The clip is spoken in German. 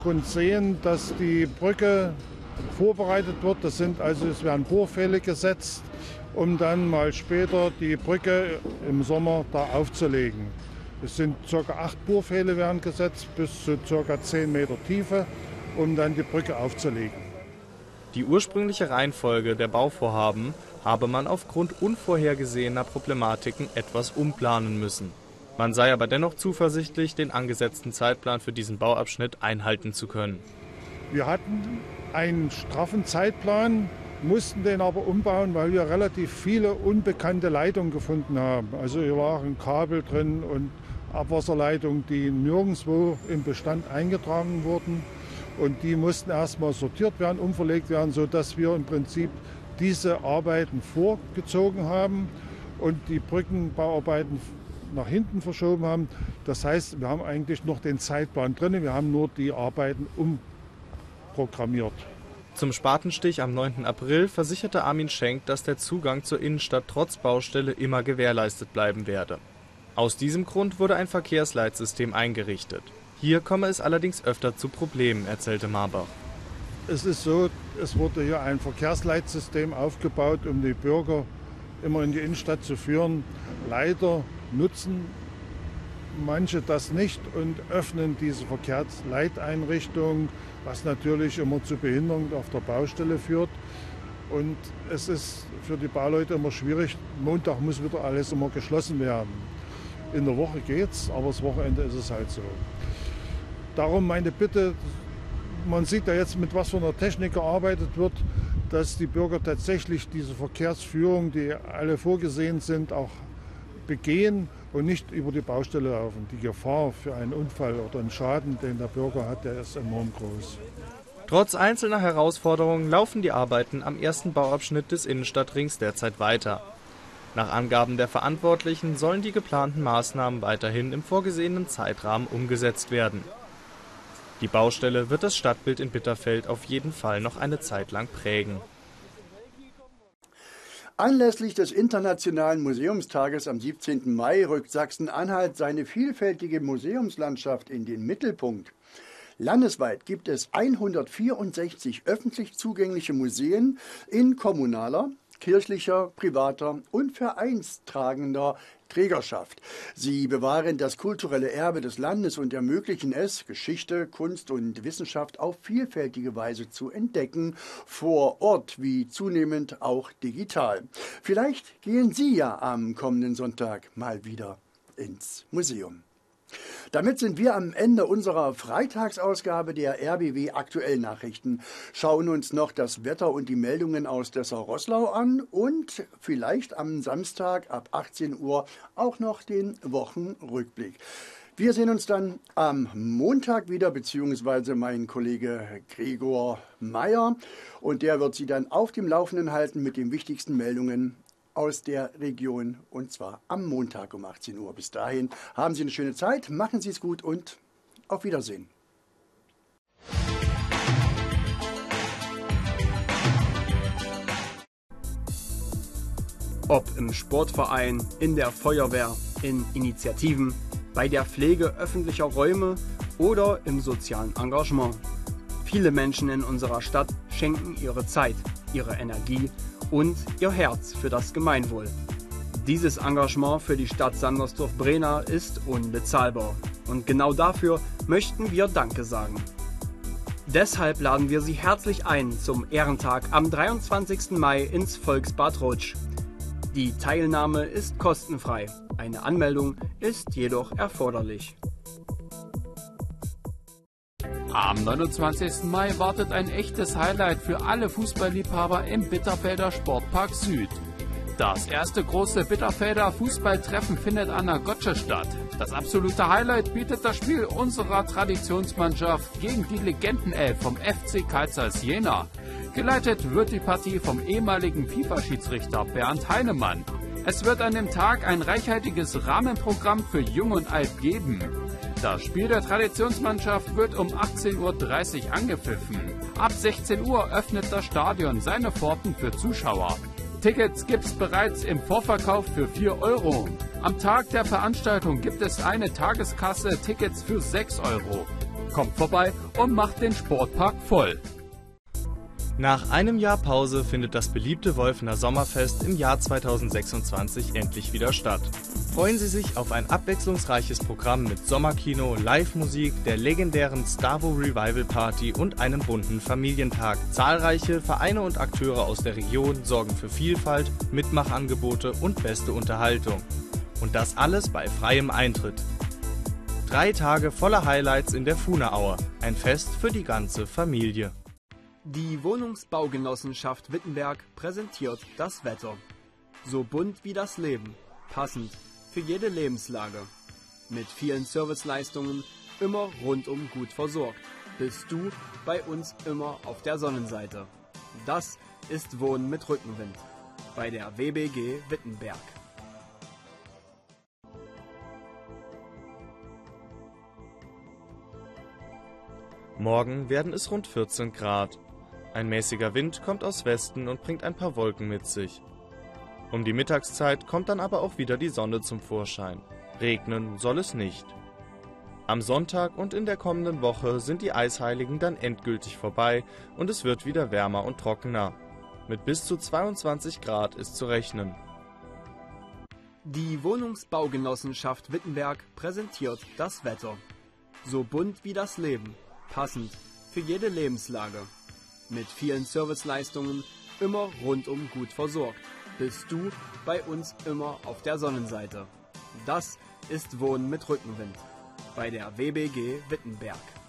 Und sehen, dass die Brücke vorbereitet wird. Es werden Bohrpfähle gesetzt, um dann mal später die Brücke im Sommer da aufzulegen. Es sind ca. 8 Bohrpfähle werden gesetzt, bis zu ca. 10 Meter Tiefe, um dann die Brücke aufzulegen. Die ursprüngliche Reihenfolge der Bauvorhaben habe man aufgrund unvorhergesehener Problematiken etwas umplanen müssen. Man sei aber dennoch zuversichtlich, den angesetzten Zeitplan für diesen Bauabschnitt einhalten zu können. Wir hatten einen straffen Zeitplan, mussten den aber umbauen, weil wir relativ viele unbekannte Leitungen gefunden haben. Also hier waren Kabel drin und Abwasserleitungen, die nirgendwo im Bestand eingetragen wurden. Und die mussten erstmal sortiert werden, umverlegt werden, sodass wir im Prinzip diese Arbeiten vorgezogen haben und die Brückenbauarbeiten nach hinten verschoben haben. Das heißt, wir haben eigentlich noch den Zeitplan drin, wir haben nur die Arbeiten umprogrammiert. Zum Spatenstich am 9. April versicherte Armin Schenk, dass der Zugang zur Innenstadt trotz Baustelle immer gewährleistet bleiben werde. Aus diesem Grund wurde ein Verkehrsleitsystem eingerichtet. Hier komme es allerdings öfter zu Problemen, erzählte Marbach. Es ist so, es wurde hier ein Verkehrsleitsystem aufgebaut, um die Bürger immer in die Innenstadt zu führen. Leider nutzen manche das nicht und öffnen diese Verkehrsleiteinrichtung, was natürlich immer zu Behinderungen auf der Baustelle führt. Und es ist für die Bauleute immer schwierig. Montag muss wieder alles immer geschlossen werden. In der Woche geht's, aber das Wochenende ist es halt so. Darum meine Bitte, man sieht ja jetzt, mit was für einer Technik gearbeitet wird, dass die Bürger tatsächlich diese Verkehrsführung, die alle vorgesehen sind, auch begehen und nicht über die Baustelle laufen. Die Gefahr für einen Unfall oder einen Schaden, den der Bürger hat, der ist enorm groß. Trotz einzelner Herausforderungen laufen die Arbeiten am ersten Bauabschnitt des Innenstadtrings derzeit weiter. Nach Angaben der Verantwortlichen sollen die geplanten Maßnahmen weiterhin im vorgesehenen Zeitrahmen umgesetzt werden. Die Baustelle wird das Stadtbild in Bitterfeld auf jeden Fall noch eine Zeit lang prägen. Anlässlich des Internationalen Museumstages am 17. Mai rückt Sachsen-Anhalt seine vielfältige Museumslandschaft in den Mittelpunkt. Landesweit gibt es 164 öffentlich zugängliche Museen in kommunaler, kirchlicher, privater und vereinstragender Trägerschaft. Sie bewahren das kulturelle Erbe des Landes und ermöglichen es, Geschichte, Kunst und Wissenschaft auf vielfältige Weise zu entdecken, vor Ort wie zunehmend auch digital. Vielleicht gehen Sie ja am kommenden Sonntag mal wieder ins Museum. Damit sind wir am Ende unserer Freitagsausgabe der RBB Aktuell Nachrichten. Schauen uns noch das Wetter und die Meldungen aus Dessau-Roßlau an und vielleicht am Samstag ab 18 Uhr auch noch den Wochenrückblick. Wir sehen uns dann am Montag wieder, beziehungsweise mein Kollege Gregor Meyer. Und der wird Sie dann auf dem Laufenden halten mit den wichtigsten Meldungen aus der Region, und zwar am Montag um 18 Uhr. Bis dahin haben Sie eine schöne Zeit, machen Sie es gut und auf Wiedersehen. Ob im Sportverein, in der Feuerwehr, in Initiativen, bei der Pflege öffentlicher Räume oder im sozialen Engagement. Viele Menschen in unserer Stadt schenken ihre Zeit, ihre Energie und ihr Herz für das Gemeinwohl. Dieses Engagement für die Stadt Sandersdorf-Brena ist unbezahlbar. Und genau dafür möchten wir Danke sagen. Deshalb laden wir Sie herzlich ein zum Ehrentag am 23. Mai ins Volksbad Rutsch. Die Teilnahme ist kostenfrei. Eine Anmeldung ist jedoch erforderlich. Am 29. Mai wartet ein echtes Highlight für alle Fußballliebhaber im Bitterfelder Sportpark Süd. Das erste große Bitterfelder Fußballtreffen findet an der Gotsche statt. Das absolute Highlight bietet das Spiel unserer Traditionsmannschaft gegen die Legendenelf vom FC Carl Zeiss Jena. Geleitet wird die Partie vom ehemaligen FIFA-Schiedsrichter Bernd Heinemann. Es wird an dem Tag ein reichhaltiges Rahmenprogramm für Jung und Alt geben. Das Spiel der Traditionsmannschaft wird um 18:30 Uhr angepfiffen. Ab 16 Uhr öffnet das Stadion seine Pforten für Zuschauer. Tickets gibt's bereits im Vorverkauf für 4 €. Am Tag der Veranstaltung gibt es eine Tageskasse, Tickets für 6 €. Kommt vorbei und macht den Sportpark voll. Nach einem Jahr Pause findet das beliebte Wolfener Sommerfest im Jahr 2026 endlich wieder statt. Freuen Sie sich auf ein abwechslungsreiches Programm mit Sommerkino, Live-Musik, der legendären Stavo Revival Party und einem bunten Familientag. Zahlreiche Vereine und Akteure aus der Region sorgen für Vielfalt, Mitmachangebote und beste Unterhaltung. Und das alles bei freiem Eintritt. 3 Tage voller Highlights in der Fuhneaue. Ein Fest für die ganze Familie. Die Wohnungsbaugenossenschaft Wittenberg präsentiert das Wetter. So bunt wie das Leben, passend für jede Lebenslage. Mit vielen Serviceleistungen, immer rundum gut versorgt. Bist du bei uns immer auf der Sonnenseite. Das ist Wohnen mit Rückenwind bei der WBG Wittenberg. Morgen werden es rund 14 Grad. Ein mäßiger Wind kommt aus Westen und bringt ein paar Wolken mit sich. Um die Mittagszeit kommt dann aber auch wieder die Sonne zum Vorschein. Regnen soll es nicht. Am Sonntag und in der kommenden Woche sind die Eisheiligen dann endgültig vorbei und es wird wieder wärmer und trockener. Mit bis zu 22 Grad ist zu rechnen. Die Wohnungsbaugenossenschaft Wittenberg präsentiert das Wetter. So bunt wie das Leben, passend für jede Lebenslage. Mit vielen Serviceleistungen, immer rundum gut versorgt. Bist du bei uns immer auf der Sonnenseite. Das ist Wohnen mit Rückenwind bei der WBG Wittenberg.